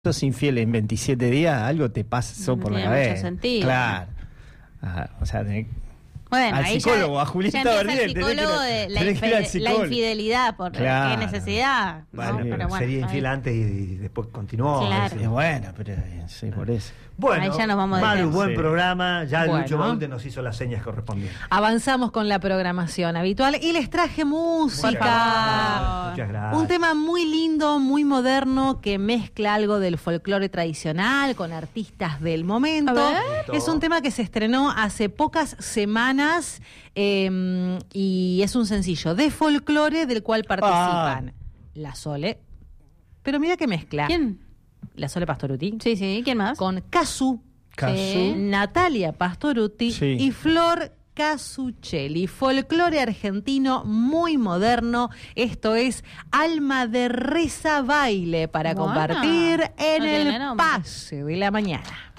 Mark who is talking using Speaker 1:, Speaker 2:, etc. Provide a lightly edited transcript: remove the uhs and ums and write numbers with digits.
Speaker 1: sos infiel en 27 días, algo te pasó por la cabeza.
Speaker 2: Mucho sentido.
Speaker 1: Claro. Ajá, o sea,
Speaker 2: bueno,
Speaker 1: al
Speaker 2: ahí
Speaker 1: psicólogo,
Speaker 2: ya,
Speaker 1: a Julieta
Speaker 2: ya
Speaker 1: Bernier,
Speaker 2: el psicólogo de la infidelidad, por
Speaker 1: claro.
Speaker 2: qué necesidad.
Speaker 3: Bueno,
Speaker 2: ¿no? Pero bueno,
Speaker 3: sería infiel antes y después continuó.
Speaker 2: Claro.
Speaker 1: Bueno, pero sí, por eso.
Speaker 3: Bueno,
Speaker 2: ahí ya nos vamos de
Speaker 3: Maru,
Speaker 2: tema.
Speaker 3: buen
Speaker 1: Sí.
Speaker 3: programa. Ya
Speaker 4: Bueno.
Speaker 3: Lucho Baute nos hizo las señas correspondientes.
Speaker 4: Avanzamos con la programación habitual y les traje música.
Speaker 3: Muchas gracias.
Speaker 4: Un tema muy lindo, muy moderno, que mezcla algo del folclore tradicional con artistas del momento.
Speaker 2: A ver.
Speaker 4: Es un tema que se estrenó hace pocas semanas y es un sencillo de folclore del cual participan La Sole. Pero mira que mezcla.
Speaker 2: ¿Quién?
Speaker 4: La Sole Pastoruti.
Speaker 2: Sí, ¿quién más?
Speaker 4: Con Casu.
Speaker 2: Sí.
Speaker 4: Natalia Pastoruti
Speaker 1: Sí.
Speaker 4: y Flor Casuccelli. Folclore argentino muy moderno. Esto es Alma de Reza Baile para
Speaker 2: Bueno,
Speaker 4: compartir en
Speaker 2: no tiene
Speaker 4: el
Speaker 2: nombre.
Speaker 4: Pase de la Mañana.